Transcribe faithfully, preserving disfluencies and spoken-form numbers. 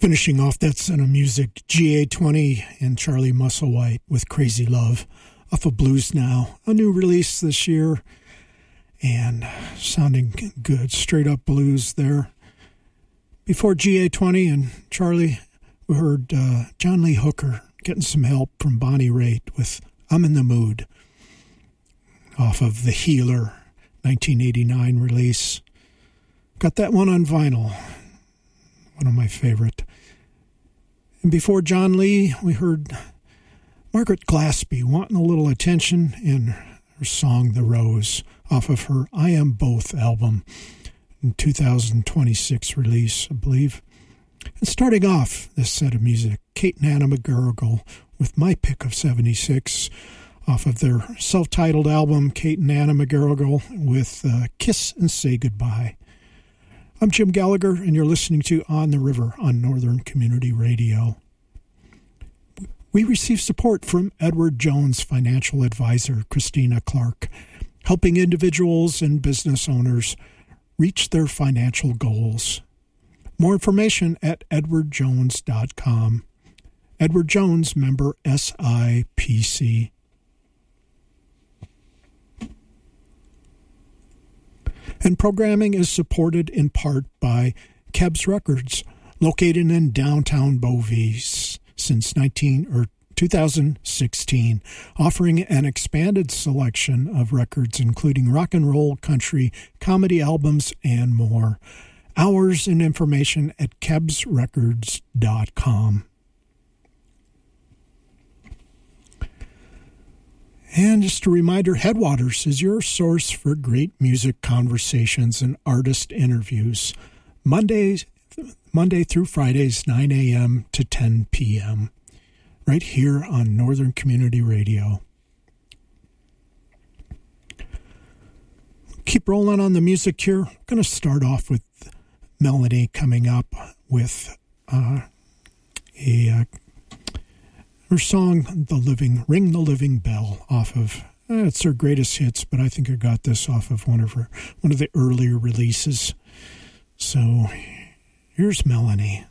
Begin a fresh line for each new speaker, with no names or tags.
Finishing off that set of music, G A twenty and Charlie Musselwhite with Crazy Love off of Blues Now, a new release this year, and sounding good, straight up blues there. Before G A twenty and Charlie, we heard uh, John Lee Hooker getting some help from Bonnie Raitt with I'm in the Mood off of The Healer nineteen eighty-nine release. Got that one on vinyl, one of my favorite. And before John Lee, we heard Margaret Glaspie wanting a little attention in her song The Rose off of her I Am Both album in two thousand twenty-six release, I believe. And starting off this set of music, Kate and Anna McGarrigle with my pick of seventy-six off of their self-titled album, Kate and Anna McGarrigle with uh, Kiss and Say Goodbye. I'm Jim Gallagher, and you're listening to On the River on Northern Community Radio. We receive support from Edward Jones financial advisor Christina Clark, helping individuals and business owners reach their financial goals. More information at edward jones dot com. Edward Jones, member S I P C. And programming is supported in part by Kebs Records, located in downtown Beauvais since nineteen or two thousand sixteen, offering an expanded selection of records including rock and roll, country, comedy albums, and more. Hours and information at kebs records dot com. And just a reminder, Headwaters is your source for great music conversations and artist interviews. Mondays, Monday through Fridays, nine a.m. to ten p.m. right here on Northern Community Radio. Keep rolling on the music here. I'm going to start off with Melanie coming up with uh, a... Uh, her song, "The Living Ring the Living Bell," off of eh, it's her greatest hits, but I think I got this off of one of her one of the earlier releases. So here's Melanie.